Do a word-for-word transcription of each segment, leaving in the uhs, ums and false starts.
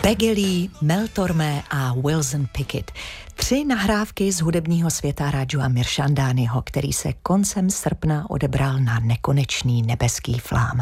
Peggy Lee, Mel Tormé a Wilson Pickett. Tři nahrávky z hudebního světa Rajua Mirshandányho, který se koncem srpna odebral na nekonečný nebeský flám.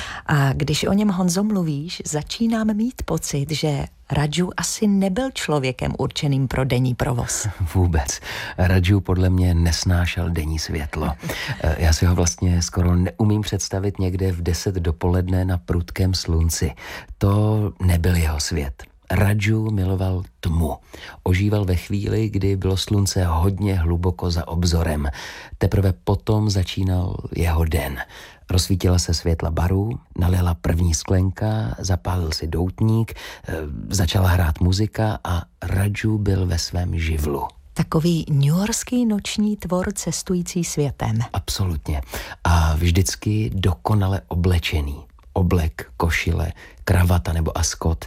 A když o něm, Honzo, mluvíš, začínám mít pocit, že Raju asi nebyl člověkem určeným pro denní provoz. Vůbec. Raju podle mě nesnášel denní světlo. Já si ho vlastně skoro neumím představit někde v deset dopoledne na prudkém slunci. To nebyl jeho svět. Raju miloval tmu. Ožíval ve chvíli, kdy bylo slunce hodně hluboko za obzorem. Teprve potom začínal jeho den. Rozsvítila se světla baru, nalila první sklenka, zapálil si doutník, začala hrát muzika a Raju byl ve svém živlu. Takový newyorský noční tvor cestující světem. Absolutně. A vždycky dokonale oblečený. Oblek, košile, kravata nebo askot.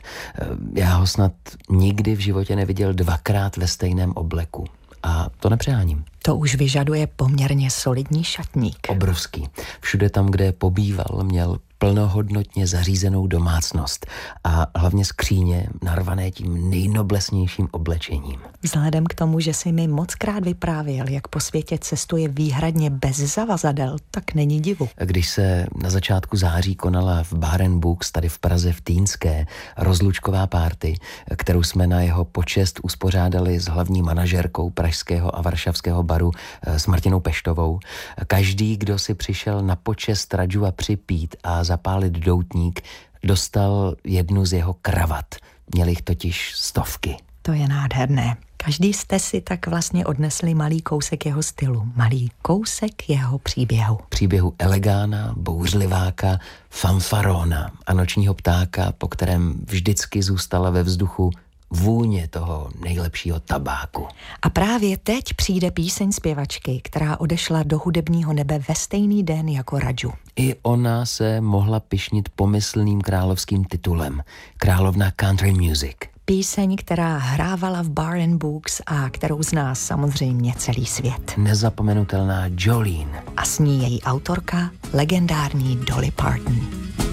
Já ho snad nikdy v životě neviděl dvakrát ve stejném obleku. A to nepřeháním. To už vyžaduje poměrně solidní šatník. Obrovský. Všude tam, kde pobýval, měl plnohodnotně zařízenou domácnost a hlavně skříně narvané tím nejnoblesnějším oblečením. Vzhledem k tomu, že si mi mockrát vyprávěl, jak po světě cestuje výhradně bez zavazadel, tak není divu. Když se na začátku září konala v Bar and Books tady v Praze v Týnské rozlučková párty, kterou jsme na jeho počest uspořádali s hlavní manažerkou pražského a varšavského baru s Martinou Peštovou, každý, kdo si přišel na počest Rajua připít a zapálit doutník, dostal jednu z jeho kravat. Měl jich totiž stovky. To je nádherné. Každý jste si tak vlastně odnesli malý kousek jeho stylu, malý kousek jeho příběhu. Příběhu elegána, bouřliváka, fanfarona a nočního ptáka, po kterém vždycky zůstala ve vzduchu vůně toho nejlepšího tabáku. A právě teď přijde píseň zpěvačky, která odešla do hudebního nebe ve stejný den jako Raju. I ona se mohla pyšnit pomyslným královským titulem Královna country music. Píseň, která hrávala v Bar and Books a kterou zná samozřejmě celý svět. Nezapomenutelná Jolene. A s ní její autorka, legendární Dolly Parton.